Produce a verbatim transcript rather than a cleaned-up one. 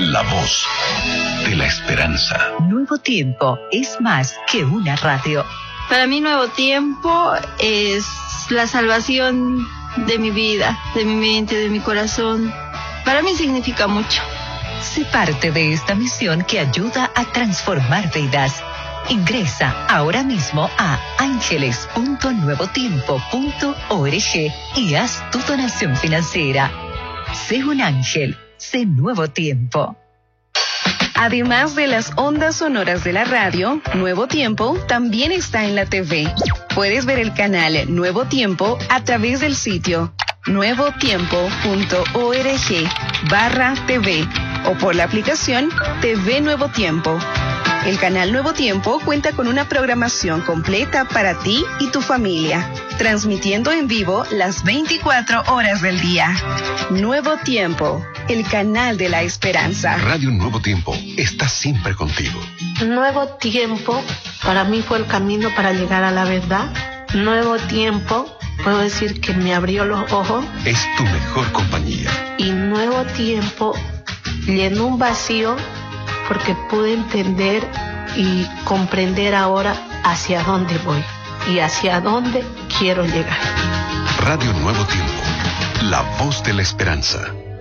La voz de la esperanza. Nuevo Tiempo es más que una radio. Para mí Nuevo Tiempo es la salvación de mi vida, de mi mente, de mi corazón. Para mí significa mucho. Sé parte de esta misión que ayuda a transformar vidas. Ingresa ahora mismo a ángeles punto nuevo tiempo punto org y haz tu donación financiera. Sé un ángel, sé Nuevo Tiempo. Además de las ondas sonoras de la radio, Nuevo Tiempo también está en la T V. Puedes ver el canal Nuevo Tiempo a través del sitio nuevo tiempo punto org barra TV o por la aplicación T V Nuevo Tiempo. El canal Nuevo Tiempo cuenta con una programación completa para ti y tu familia, transmitiendo en vivo las veinticuatro horas del día. Nuevo Tiempo, el canal de la esperanza. Radio Nuevo Tiempo está siempre contigo. Nuevo Tiempo para mí fue el camino para llegar a la verdad. Nuevo Tiempo, puedo decir que me abrió los ojos. Es tu mejor compañía. Y Nuevo Tiempo llenó un vacío porque pude entender y comprender ahora hacia dónde voy y hacia dónde quiero llegar. Radio Nuevo Tiempo, la voz de la esperanza.